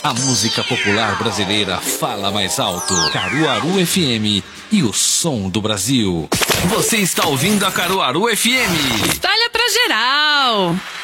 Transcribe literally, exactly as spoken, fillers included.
A música popular brasileira fala mais alto. Caruaru F M e o som do Brasil. Você está ouvindo a Caruaru F M. Espalha pra geral.